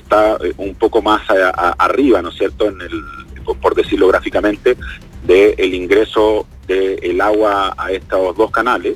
está un poco más arriba, ¿no es cierto?, por decirlo gráficamente, del ingreso del agua a estos dos canales,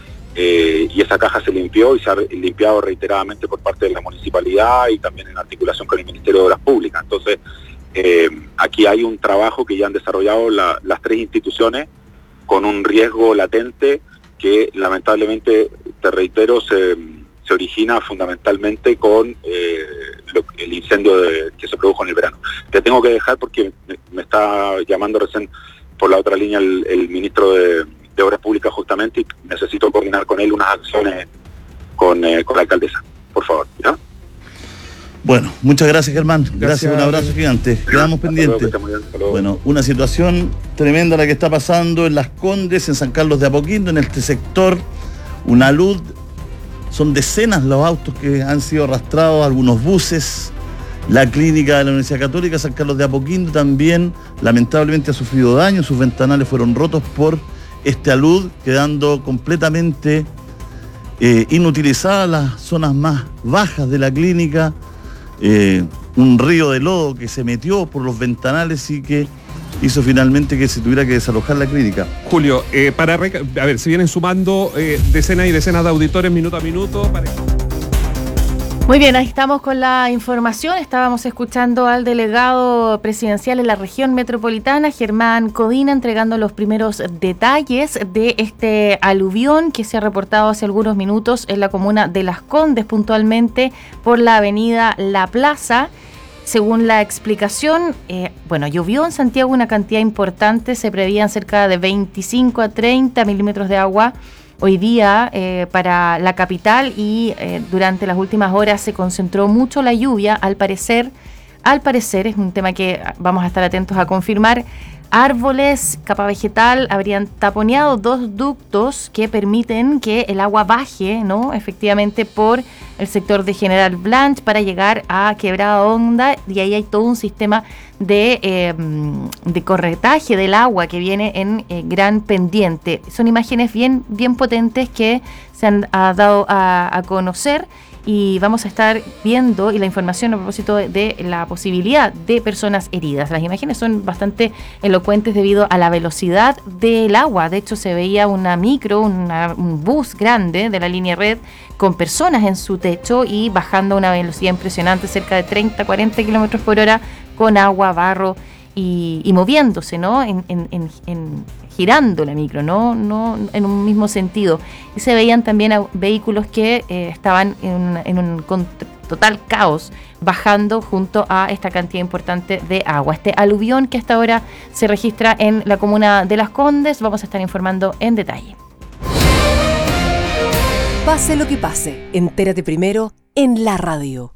y esa caja se limpió y se ha limpiado reiteradamente por parte de la municipalidad y también en articulación con el Ministerio de Obras Públicas. Entonces, aquí hay un trabajo que ya han desarrollado las tres instituciones con un riesgo latente que lamentablemente, te reitero, se origina fundamentalmente con el incendio que se produjo en el verano. Te tengo que dejar porque me está llamando recién por la otra línea el ministro de Obras Públicas justamente, y necesito coordinar con él unas acciones con la alcaldesa, por favor, ¿ya? Bueno, muchas gracias, Germán. Gracias, un abrazo gigante. Quedamos pendientes. Bueno, una situación tremenda la que está pasando en Las Condes, en San Carlos de Apoquindo, en este sector. Una luz, son decenas los autos que han sido arrastrados, algunos buses. La clínica de la Universidad Católica San Carlos de Apoquindo también lamentablemente ha sufrido daño, sus ventanales fueron rotos por este alud, quedando completamente inutilizadas las zonas más bajas de la clínica, un río de lodo que se metió por los ventanales y que hizo finalmente que se tuviera que desalojar la clínica. Julio, a ver, se vienen sumando decenas y decenas de auditores minuto a minuto. Muy bien, ahí estamos con la información. Estábamos escuchando al delegado presidencial en la región metropolitana, Germán Codina, entregando los primeros detalles de este aluvión que se ha reportado hace algunos minutos en la comuna de Las Condes, puntualmente por la avenida La Plaza. Según la explicación, llovió en Santiago una cantidad importante, se prevían cerca de 25 a 30 milímetros de agua hoy día para la capital y durante las últimas horas se concentró mucho la lluvia. Al parecer es un tema que vamos a estar atentos a confirmar. Árboles, capa vegetal habrían taponeado 2 ductos que permiten que el agua baje, ¿no?, efectivamente por el sector de General Blanch para llegar a Quebrada Honda, y ahí hay todo un sistema de corretaje del agua que viene en gran pendiente. Son imágenes bien potentes que se han dado a conocer. Y vamos a estar viendo y la información a propósito de la posibilidad de personas heridas. Las imágenes son bastante elocuentes debido a la velocidad del agua. De hecho, se veía una micro, un bus grande de la línea Red con personas en su techo y bajando a una velocidad impresionante, cerca de 30-40 kilómetros por hora, con agua, barro y moviéndose, ¿no? Girando la micro, no en un mismo sentido. Y se veían también vehículos que estaban en un total caos, bajando junto a esta cantidad importante de agua. Este aluvión que hasta ahora se registra en la comuna de Las Condes, vamos a estar informando en detalle. Pase lo que pase, entérate primero en la radio.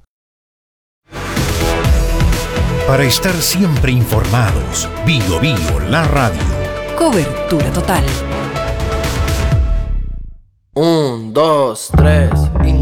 Para estar siempre informados, Bio la radio. Cobertura total. 1, 2, 3.